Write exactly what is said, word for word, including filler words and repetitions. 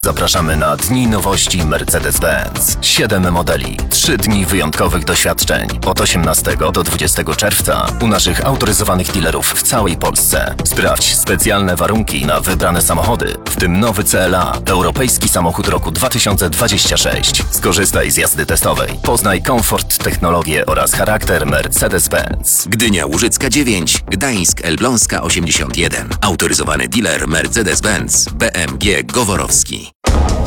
Zapraszamy na Dni Nowości Mercedes-Benz. Siedem modeli, trzy dni wyjątkowych doświadczeń. Od osiemnastego do dwudziestego czerwca u naszych autoryzowanych dealerów w całej Polsce. Sprawdź specjalne warunki na wybrane samochody, w tym nowy C L A, europejski samochód roku dwa tysiące dwudziesty szósty. Skorzystaj z jazdy testowej. Poznaj komfort, technologię oraz charakter Mercedes-Benz. Gdynia Łużycka dziewięć, Gdańsk Elbląska osiemdziesiąt jeden. Autoryzowany dealer Mercedes-Benz B M G Goworowski.